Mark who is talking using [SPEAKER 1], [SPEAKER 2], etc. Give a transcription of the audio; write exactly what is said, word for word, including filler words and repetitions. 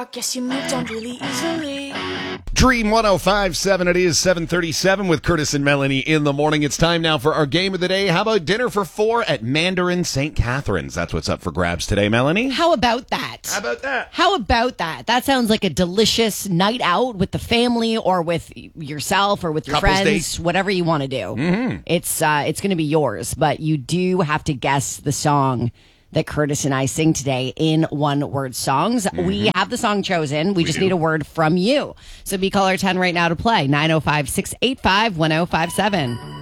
[SPEAKER 1] walk, guess you moved on really easily.
[SPEAKER 2] Dream one oh five point seven, it is seven thirty-seven with Curtis and Melanie in the morning. It's time now for our game of the day. How about dinner for four at Mandarin Saint Catharines? That's what's up for grabs today, Melanie.
[SPEAKER 3] How about that?
[SPEAKER 2] How about that?
[SPEAKER 3] How about that? That sounds like a delicious night out with the family or with yourself or with your
[SPEAKER 2] Couples
[SPEAKER 3] friends,
[SPEAKER 2] date.
[SPEAKER 3] whatever you want to do. Mm-hmm. It's uh, it's going to be yours, but you do have to guess the song that Curtis and I sing today in one-word songs. Mm-hmm. We have the song chosen. We, we just do. need a word from you. So be caller ten right now to play. nine oh five, six eight five, one oh five seven.